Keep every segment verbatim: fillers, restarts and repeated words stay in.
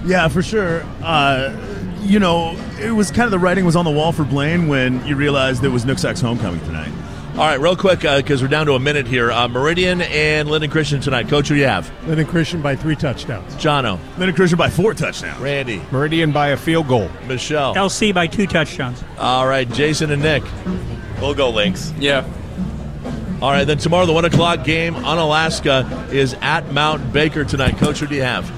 Yeah, for sure. Uh, you know, it was kind of the writing was on the wall for Blaine when you realized it was Nooksack's homecoming tonight. All right, real quick, because uh, we're down to a minute here. Uh, Meridian and Linden Christian tonight. Coach, who do you have? Linden Christian by three touchdowns. Jono. Linden Christian by four touchdowns. Randy. Meridian by a field goal. Michelle. L C by two touchdowns. All right, Jason and Nick. We'll go Lynx. Yeah. All right, then tomorrow the one o'clock game on Alaska is at Mount Baker tonight. Coach, who do you have?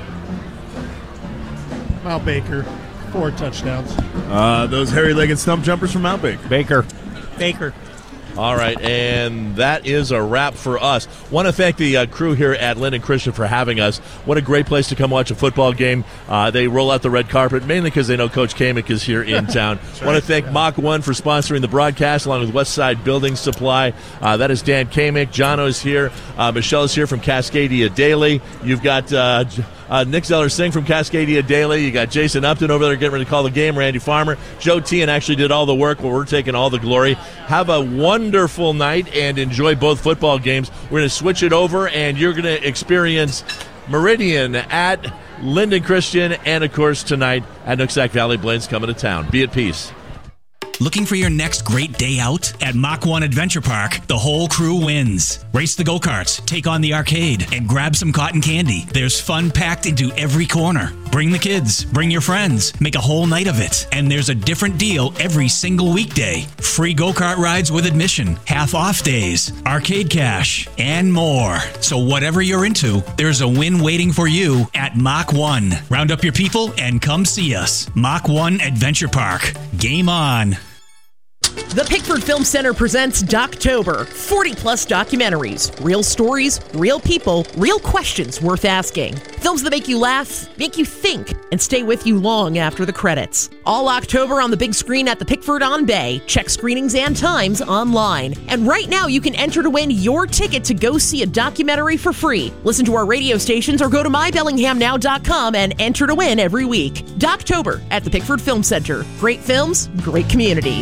Mount Baker, four touchdowns. Uh, those hairy-legged stump jumpers from Mount Baker. Baker. Baker. All right, and that is a wrap for us. Want to thank the uh, crew here at Linden Christian for having us. What a great place to come watch a football game. Uh, they roll out the red carpet, mainly because they know Coach Kamick is here in town. Right. Want to thank yeah. Mach one for sponsoring the broadcast, along with Westside Building Supply. Uh, that is Dan Kamick. Jono is here. Uh, Michelle is here from Cascadia Daily. You've got uh, uh, Nick Zeller-Singh from Cascadia Daily. You got Jason Upton over there getting ready to call the game. Randy Farmer. Joe Tian actually did all the work, but we're taking all the glory. Have a wonderful night and enjoy both football games. We're going to switch it over, and you're going to experience Meridian at Linden Christian, and, of course, tonight at Nooksack Valley. Blaine's coming to town. Be at peace. Looking for your next great day out? At Mach one Adventure Park, the whole crew wins. Race the go-karts, take on the arcade, and grab some cotton candy. There's fun packed into every corner. Bring the kids, bring your friends, make a whole night of it. And there's a different deal every single weekday. Free go-kart rides with admission, half-off days, arcade cash, and more. So whatever you're into, there's a win waiting for you at Mach one. Round up your people and come see us. Mach one Adventure Park. Game on. The Pickford Film Center presents Doctober. forty-plus documentaries. Real stories, real people, real questions worth asking. Films that make you laugh, make you think, and stay with you long after the credits. All October on the big screen at the Pickford on Bay. Check screenings and times online. And right now you can enter to win your ticket to go see a documentary for free. Listen to our radio stations or go to my bellingham now dot com and enter to win every week. Doctober at the Pickford Film Center. Great films, great community.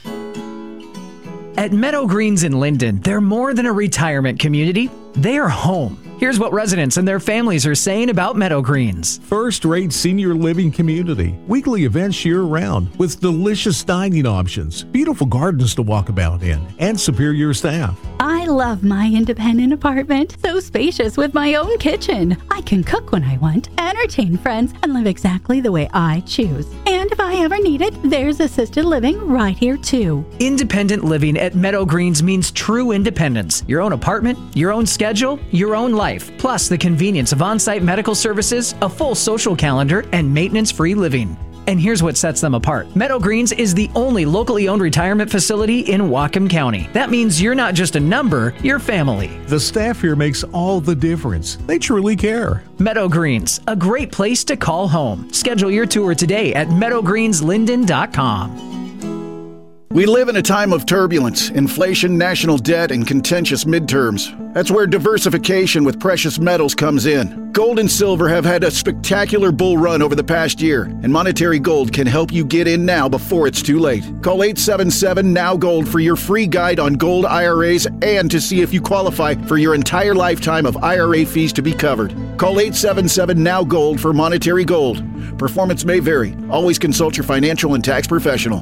At Meadow Greens in Linden, they're more than a retirement community. They are home. Here's what residents and their families are saying about Meadow Greens. First-rate senior living community. Weekly events year-round with delicious dining options, beautiful gardens to walk about in, and superior staff. I love my independent apartment. So spacious with my own kitchen. I can cook when I want, entertain friends, and live exactly the way I choose. And if I ever need it, there's assisted living right here too. Independent living at Meadow Greens means true independence. Your own apartment, your own schedule, your own life. Plus the convenience of on-site medical services, a full social calendar, and maintenance-free living. And here's what sets them apart. Meadow Greens is the only locally owned retirement facility in Whatcom County. That means you're not just a number, you're family. The staff here makes all the difference. They truly care. Meadow Greens, a great place to call home. Schedule your tour today at meadow greens linden dot com. We live in a time of turbulence, inflation, national debt, and contentious midterms. That's where diversification with precious metals comes in. Gold and silver have had a spectacular bull run over the past year, and Monetary Gold can help you get in now before it's too late. Call eight seven seven, N O W Gold for your free guide on gold I R As and to see if you qualify for your entire lifetime of I R A fees to be covered. Call eight seven seven, N O W Gold for Monetary Gold. Performance may vary. Always consult your financial and tax professional.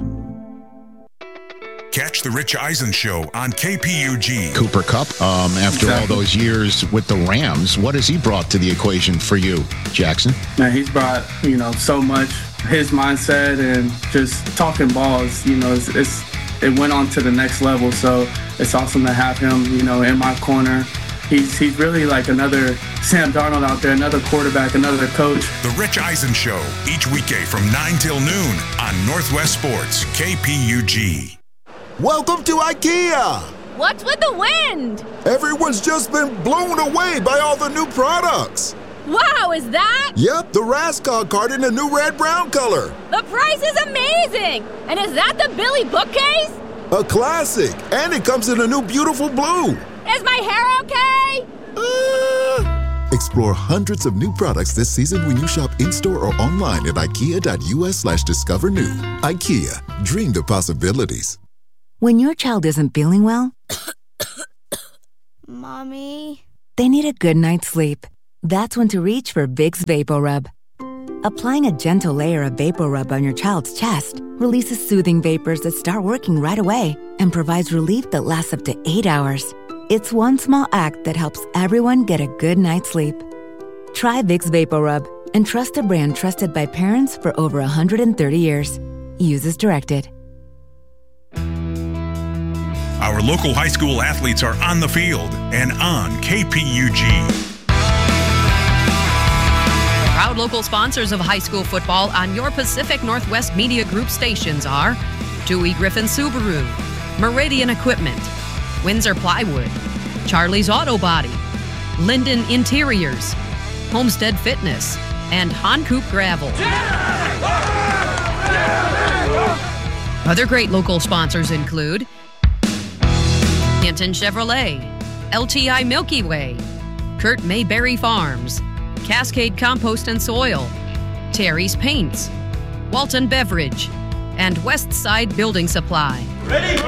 Catch the Rich Eisen Show on K P U G. Cooper Kupp, um, after exactly. all those years with the Rams, what has he brought to the equation for you, Jackson? Man, he's brought, you know, so much. His mindset and just talking balls, you know, it's, it's it went on to the next level. So it's awesome to have him, you know, in my corner. He's he's really like another Sam Darnold out there, another quarterback, another coach. The Rich Eisen Show, each weekday from nine till noon on Northwest Sports, K P U G. Welcome to IKEA! What's with the wind? Everyone's just been blown away by all the new products. Wow, is that? Yep, the Raskog cart in the new red-brown color. The price is amazing! And is that the Billy bookcase? A classic, and it comes in a new beautiful blue. Is my hair okay? Uh... Explore hundreds of new products this season when you shop in-store or online at ikea.us slash discover new. IKEA, dream the possibilities. When your child isn't feeling well, Mommy, they need a good night's sleep. That's when to reach for Vicks VapoRub. Applying a gentle layer of Vapor Rub on your child's chest releases soothing vapors that start working right away and provides relief that lasts up to eight hours. It's one small act that helps everyone get a good night's sleep. Try Vicks Vapor Rub and trust a brand trusted by parents for over one hundred thirty years. Use as directed. Our local high school athletes are on the field and on K P U G. Proud local sponsors of high school football on your Pacific Northwest Media Group stations are Dewey Griffin Subaru, Meridian Equipment, Windsor Plywood, Charlie's Auto Body, Linden Interiors, Homestead Fitness, and Honcoop Gravel. Other great local sponsors include Hinton Chevrolet, L T I Milky Way, Kurt Mayberry Farms, Cascade Compost and Soil, Terry's Paints, Walton Beverage, and Westside Building Supply. Ready?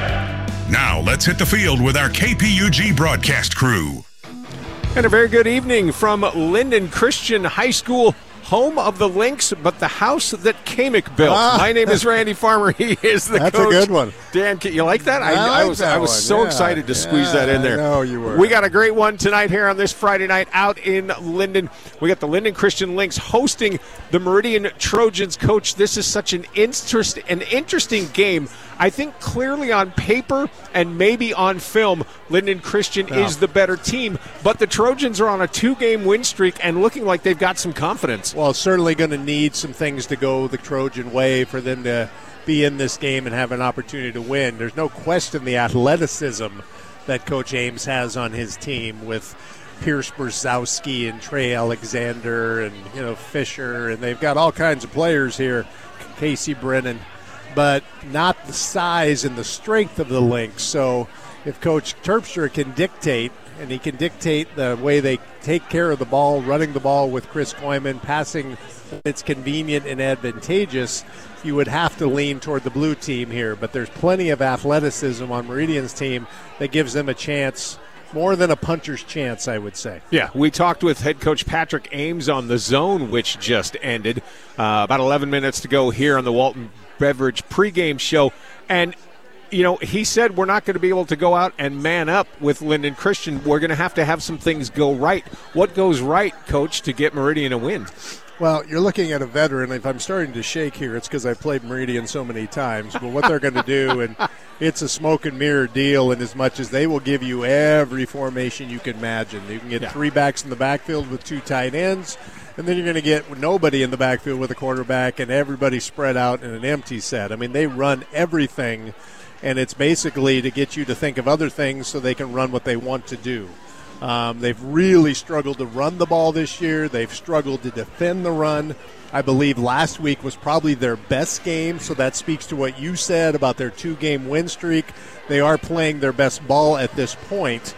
Now let's hit the field with our K P U G broadcast crew. And a very good evening from Linden Christian High School, home of the Lynx, but the house that Kamick built. Ah. My name is Randy Farmer. He is the That's coach. That's a good one. Dan, you like that? I, I, like I was that I was one. so yeah. excited to yeah, squeeze that in there. I know you were. We got a great one tonight here on this Friday night out in Linden. We got the Linden Christian Lynx hosting the Meridian Trojans. Coach, this is such an interest, an interesting game. I think clearly on paper and maybe on film, Linden Christian yeah. is the better team, but the Trojans are on a two-game win streak and looking like they've got some confidence. Well, certainly going to need some things to go the Trojan way for them to be in this game and have an opportunity to win. There's no question the athleticism that Coach Ames has on his team with Pierce Brzezowski and Trey Alexander and, you know, Fisher, and they've got all kinds of players here, Casey Brennan, but not the size and the strength of the Lynx. So if Coach Terpstra can dictate, and he can dictate the way they take care of the ball, running the ball with Chris Koyman, passing when it's convenient and advantageous, you would have to lean toward the blue team here. But there's plenty of athleticism on Meridian's team that gives them a chance, more than a puncher's chance, I would say. Yeah, we talked with head coach Patrick Ames on the zone, which just ended. Uh, about eleven minutes to go here on the Walton Beverage pregame show. And, you know, he said we're not going to be able to go out and man up with Linden Christian. We're going to have to have some things go right. What goes right, Coach, to get Meridian a win? Well, you're looking at a veteran. If I'm starting to shake here, it's because I played Meridian so many times. But what they're going to do, and it's a smoke and mirror deal in as much as they will give you every formation you can imagine. You can get yeah. three backs in the backfield with two tight ends, and then you're going to get nobody in the backfield with a quarterback and everybody spread out in an empty set. I mean, they run everything, and it's basically to get you to think of other things so they can run what they want to do. Um, they've really struggled to run the ball this year. They've struggled to defend the run. I believe last week was probably their best game, so that speaks to what you said about their two-game win streak. They are playing their best ball at this point.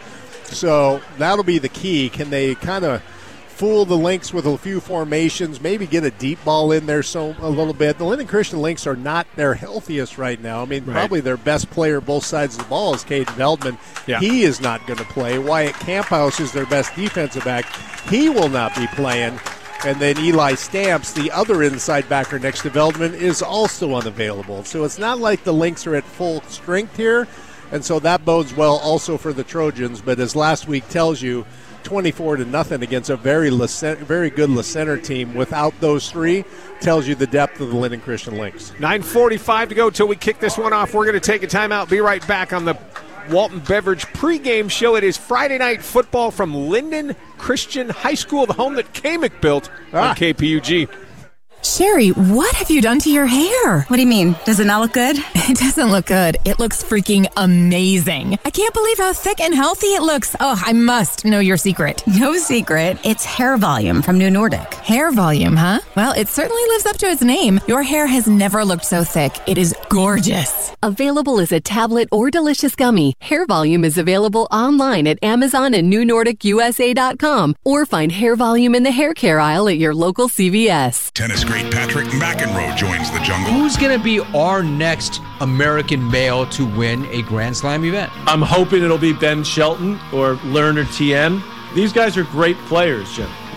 So that'll be the key. Can they kind of fool the Lynx with a few formations, maybe get a deep ball in there so a little bit? The Linden Christian Lynx are not their healthiest right now. I mean, right. probably their best player both sides of the ball is Caden Veldman. Yeah. He is not going to play. Wyatt Camphouse is their best defensive back. He will not be playing. And then Eli Stamps, the other inside backer next to Veldman, is also unavailable. So it's not like the Lynx are at full strength here, and so that bodes well also for the Trojans. But as last week tells you, twenty-four to nothing against a very very good La Center team without those three tells you the depth of the Linden Christian Lynx. nine forty-five to go till we kick this one off. We're going to take a timeout. Be right back on the Walton Beverage pregame show. It is Friday night football from Linden Christian High School, the home that Kamick built ah. on K P U G. Sherry, what have you done to your hair? What do you mean? Does it not look good? It doesn't look good. It looks freaking amazing. I can't believe how thick and healthy it looks. Oh, I must know your secret. No secret. It's Hair Volume from New Nordic. Hair Volume, huh? Well, it certainly lives up to its name. Your hair has never looked so thick. It is gorgeous. Available as a tablet or delicious gummy, Hair Volume is available online at Amazon and New Nordic U S A dot com, or find Hair Volume in the hair care aisle at your local C V S. Tennis great Patrick McEnroe joins the jungle. Who's going to be our next American male to win a Grand Slam event? I'm hoping it'll be Ben Shelton or Lerner T M. These guys are great players, Jim.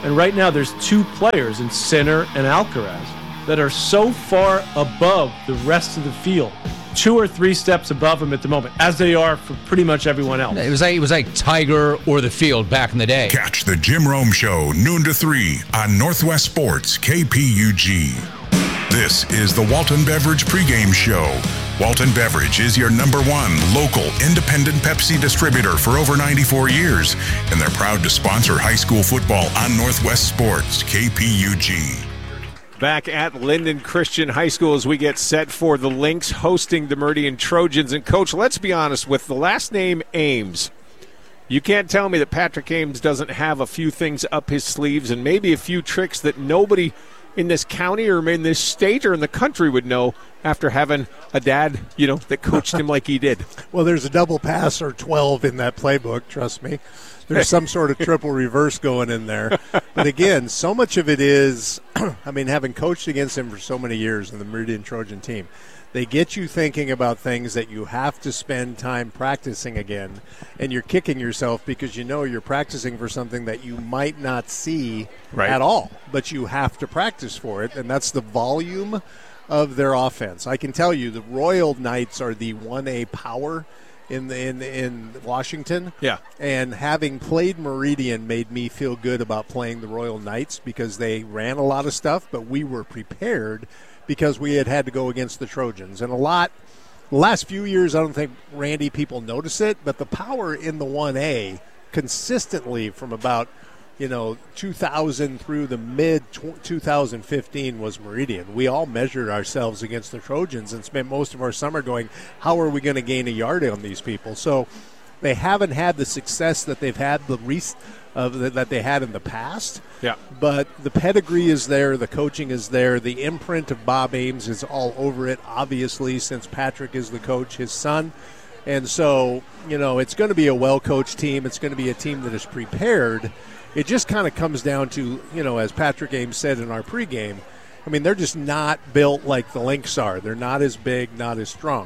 And right now there's two players in Sinner and Alcaraz that are so far above the rest of the field, two or three steps above him at the moment, as they are for pretty much everyone else. It was like it was like Tiger or the field back in the day. Catch the Jim Rome Show noon to three on Northwest Sports K P U G. This is the Walton Beverage pregame show. Walton Beverage is your number one local independent Pepsi distributor for over ninety-four years, and they're proud to sponsor high school football on Northwest Sports K P U G. Back at Linden Christian High School as we get set for the Lynx hosting the Meridian Trojans. And, Coach, let's be honest, with the last name Ames, you can't tell me that Patrick Ames doesn't have a few things up his sleeves and maybe a few tricks that nobody in this county or in this state or in the country would know after having a dad, you know, that coached him like he did. Well, there's a double pass or twelve in that playbook, trust me. There's some sort of triple reverse going in there. But again, so much of it is, I mean, having coached against him for so many years in the Meridian Trojan team, they get you thinking about things that you have to spend time practicing again, and you're kicking yourself because you know you're practicing for something that you might not see right. at all, but you have to practice for it, and that's the volume of their offense. I can tell you the Royal Knights are the one A power in the, in in Washington. Yeah. And having played Meridian made me feel good about playing the Royal Knights because they ran a lot of stuff, but we were prepared because we had had to go against the Trojans. And a lot, the last few years, I don't think, Randy, people notice it, but the power in the one A consistently from about, you know, two thousand through the mid twenty fifteen was Meridian. We all measured ourselves against the Trojans and spent most of our summer going, how are we going to gain a yard on these people? So they haven't had the success that they've had the rec- of the, that they had in the past. Yeah. But the pedigree is there, the coaching is there, the imprint of Bob Ames is all over it, obviously, since Patrick is the coach, his son. And so, you know, it's going to be a well-coached team. It's going to be a team that is prepared. It just kind of comes down to, you know, as Patrick Ames said in our pregame, I mean, they're just not built like the Lynx are. They're not as big, not as strong.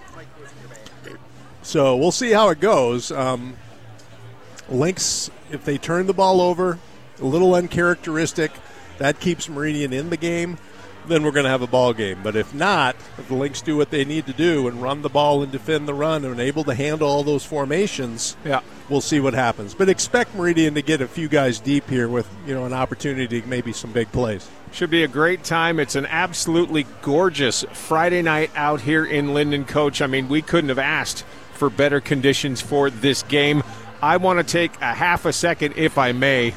So we'll see how it goes. Um, Lynx, if they turn the ball over, a little uncharacteristic, that keeps Meridian in the game, then we're going to have a ball game. But if not, if the Lynx do what they need to do and run the ball and defend the run and able to handle all those formations, yeah, we'll see what happens. But expect Meridian to get a few guys deep here with, you know, an opportunity to maybe some big plays. Should be a great time. It's an absolutely gorgeous Friday night out here in Linden, Coach. I mean, we couldn't have asked for better conditions for this game. I want to take a half a second, if I may,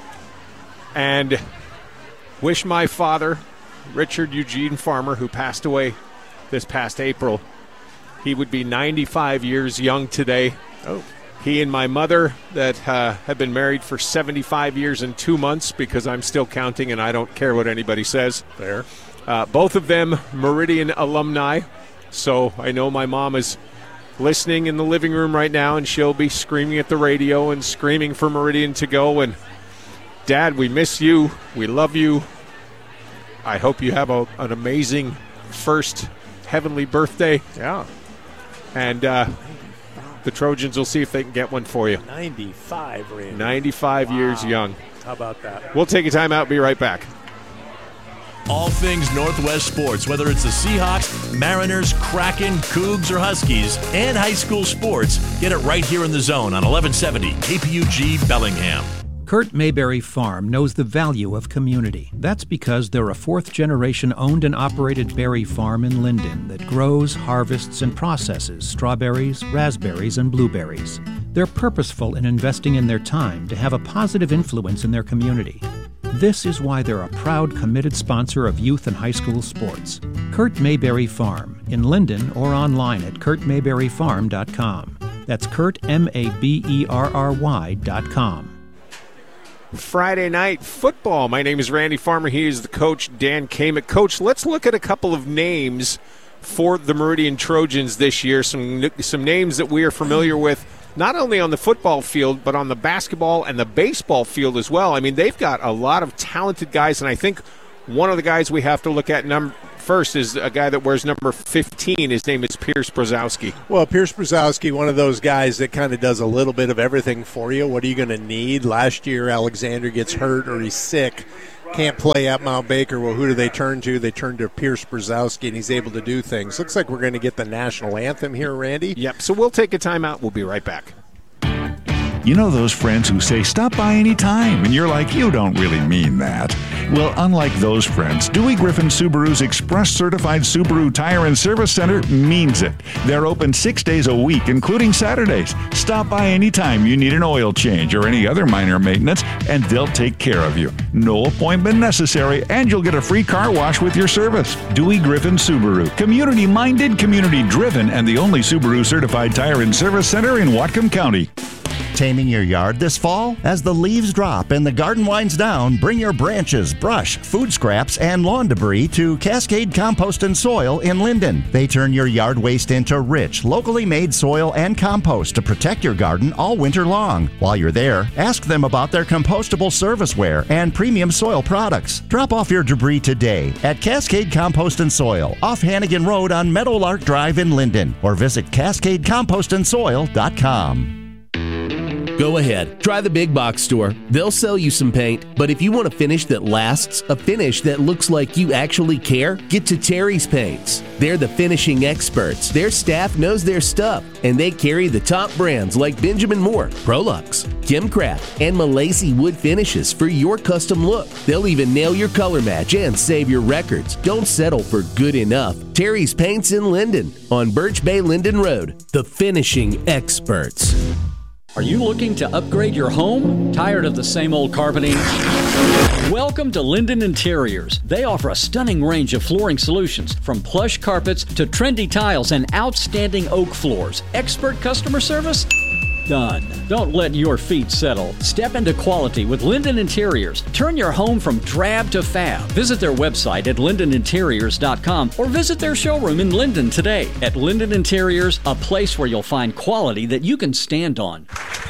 and wish my father, Richard Eugene Farmer, who passed away this past April. He would be ninety-five years young today. Oh. He and my mother that uh, have been married for seventy-five years and two months because I'm still counting and I don't care what anybody says. Fair. Uh, both of them Meridian alumni. So I know my mom is listening in the living room right now and she'll be screaming at the radio and screaming for Meridian to go. And Dad, we miss you. We love you. I hope you have a, an amazing first heavenly birthday. Yeah. And uh, the Trojans will see if they can get one for you. ninety-five, Randy. ninety-five Wow. years young. How about that? We'll take a time out. Be right back. All things Northwest sports, whether it's the Seahawks, Mariners, Kraken, Cougs, or Huskies, and high school sports, get it right here in the zone on eleven seventy K P U G Bellingham. Kurt Mayberry Farm knows the value of community. That's because they're a fourth-generation owned and operated berry farm in Linden that grows, harvests, and processes strawberries, raspberries, and blueberries. They're purposeful in investing in their time to have a positive influence in their community. This is why they're a proud, committed sponsor of youth and high school sports. Kurt Mayberry Farm, in Linden or online at kurt mayberry farm dot com. That's Kurt, M A B E R R Y dot com. Friday night football. My name is Randy Farmer. He is the coach, Dan Kamick. Coach, let's look at a couple of names for the Meridian Trojans this year. Some some names that we are familiar with, not only on the football field, but on the basketball and the baseball field as well. I mean, they've got a lot of talented guys, and I think one of the guys we have to look at num- first is a guy that wears number fifteen. His name is Pierce Brzezowski. Well, Pierce Brzezowski, one of those guys that kind of does a little bit of everything for you. What are you going to need? Last year, Alexander gets hurt or he's sick, can't play at Mount Baker. Well, who do they turn to? They turn to Pierce Brzezowski, and he's able to do things. Looks like we're going to get the national anthem here, Randy. Yep, so we'll take a timeout. We'll be right back. You know those friends who say, stop by any time, and you're like, you don't really mean that. Well, unlike those friends, Dewey Griffin Subaru's Express Certified Subaru Tire and Service Center means it. They're open six days a week, including Saturdays. Stop by any time you need an oil change or any other minor maintenance, and they'll take care of you. No appointment necessary, and you'll get a free car wash with your service. Dewey Griffin Subaru. Community-minded, community-driven, and the only Subaru Certified Tire and Service Center in Whatcom County. Taming your yard this fall? As the leaves drop and the garden winds down, bring your branches, brush, food scraps, and lawn debris to Cascade Compost and Soil in Linden. They turn your yard waste into rich, locally made soil and compost to protect your garden all winter long. While you're there, ask them about their compostable serviceware and premium soil products. Drop off your debris today at Cascade Compost and Soil off Hannigan Road on Meadowlark Drive in Linden, or visit cascade compost and soil dot com. Go ahead, try the big box store. They'll sell you some paint, but if you want a finish that lasts, a finish that looks like you actually care, get to Terry's Paints. They're the finishing experts. Their staff knows their stuff, and they carry the top brands like Benjamin Moore, Prolux, Kimcraft, and Malaysia wood finishes for your custom look. They'll even nail your color match and save your records. Don't settle for good enough. Terry's Paints in Linden on Birch Bay Linden Road. The finishing experts. Are you looking to upgrade your home? Tired of the same old carpeting? Welcome to Linden Interiors. They offer a stunning range of flooring solutions, from plush carpets to trendy tiles and outstanding oak floors. Expert customer service? Done. Don't let your feet settle. Step into quality with Linden Interiors. Turn your home from drab to fab. Visit their website at linden interiors dot com or visit their showroom in Linden today. At Linden Interiors, a place where you'll find quality that you can stand on.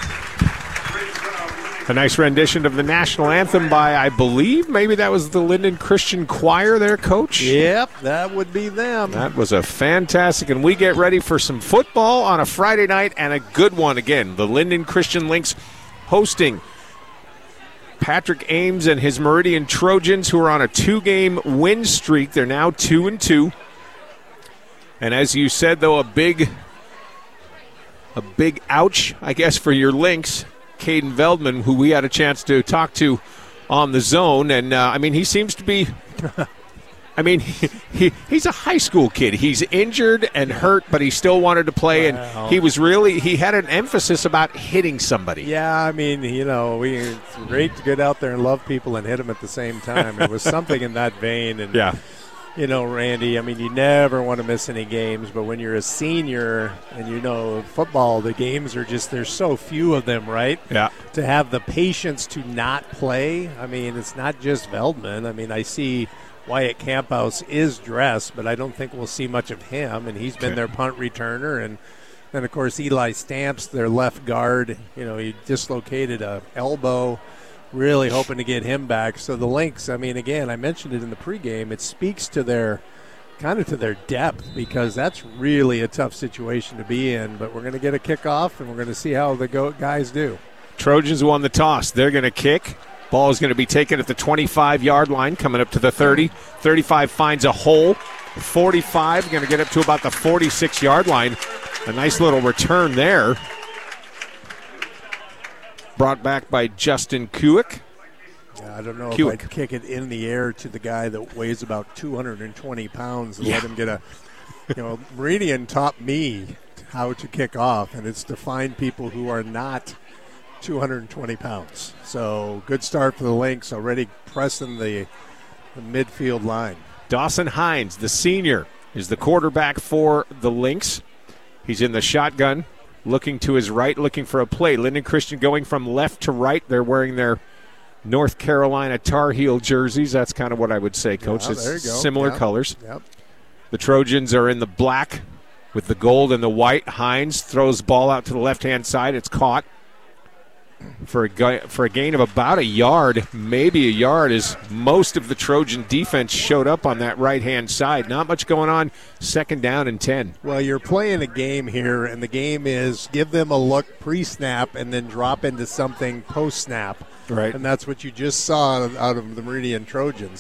A nice rendition of the national anthem by, I believe, maybe that was the Linden Christian Choir there, Coach? Yep, that would be them. That was a fantastic, and we get ready for some football on a Friday night, and a good one again. The Linden Christian Lynx hosting Patrick Ames and his Meridian Trojans, who are on a two-game win streak. They're now two and two. And as you said, though, a big, a big ouch, I guess, for your Lynx. Caden Veldman, who we had a chance to talk to on the zone, and uh, I mean, he seems to be I mean, he, he he's a high school kid. He's injured and hurt, but he still wanted to play, and wow. he was really, he had an emphasis about hitting somebody. Yeah, I mean, you know, we, it's great to get out there and love people and hit them at the same time. It was something in that vein, and yeah. You know, Randy, I mean, you never want to miss any games, but when you're a senior and you know football, the games are just, there's so few of them, right? Yeah. To have the patience to not play, I mean, it's not just Veldman. I mean, I see Wyatt Camphouse is dressed, but I don't think we'll see much of him, and he's been okay. their punt returner. And then, of course, Eli Stamps, their left guard, you know, he dislocated a elbow. Really hoping to get him back. So the Lynx, I mean, again, I mentioned it in the pregame, it speaks to their kind of to their depth, because that's really a tough situation to be in. But we're going to get a kickoff, and we're going to see how the go- guys do. Trojans won the toss. They're going to kick. Ball is going to be taken at the twenty-five-yard line, coming up to the thirty. thirty-five finds a hole. forty-five, going to get up to about the forty-six-yard line. A nice little return there. Brought back by Justin Kuick. Yeah, I don't know Kuick. if I'd kick it in the air to the guy that weighs about two hundred twenty pounds and yeah. let him get a, you know, Meridian taught me how to kick off, and it's to find people who are not two hundred twenty pounds. So good start for the Lynx, already pressing the, the midfield line. Dawson Hines, the senior, is the quarterback for the Lynx. He's in the shotgun. Looking to his right, looking for a play. Linden Christian going from left to right. They're wearing their North Carolina Tar Heel jerseys. That's kind of what I would say, Coach. Yeah, it's there you go. Similar yep. colors. Yep. The Trojans are in the black with the gold and the white. Hines throws ball out to the left-hand side. It's caught. for a, guy, for a gain of about a yard, maybe a yard, as most of the Trojan defense showed up on that right-hand side. Not much going on, second down and ten. Well, you're playing a game here, and the game is give them a look pre-snap and then drop into something post-snap. Right. And that's what you just saw out of the Meridian Trojans.